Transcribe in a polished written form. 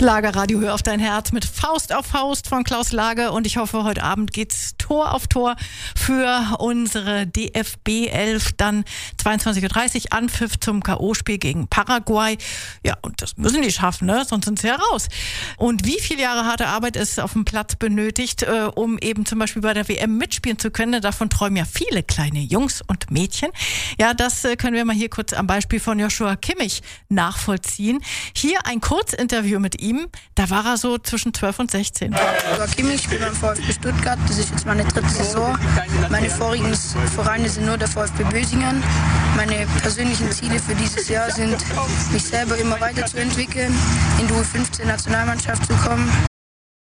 Lager Radio, hör auf dein Herz mit Faust auf Faust von Klaus Lage, und ich hoffe, heute Abend geht's Tor auf Tor für unsere DFB 11, dann 22:30 Uhr Anpfiff zum K.O.-Spiel gegen Paraguay. Ja, und das müssen die schaffen, ne? Sonst sind sie ja raus. Und wie viele Jahre harte Arbeit es auf dem Platz benötigt, um eben zum Beispiel bei der WM mitspielen zu können, davon träumen ja viele kleine Jungs und Mädchen. Ja, das können wir mal hier kurz am Beispiel von Joshua Kimmich nachvollziehen. Hier ein Kurzinterview mit ihm. Da war er so zwischen 12 und 16. Joshua Kimmich, ich bin beim VfB Stuttgart. Das ist jetzt meine 3. Saison. Meine vorigen Vereine sind nur der VfB Bösingen. Meine persönlichen Ziele für dieses Jahr sind, mich selber immer weiterzuentwickeln, in die U15-Nationalmannschaft zu kommen,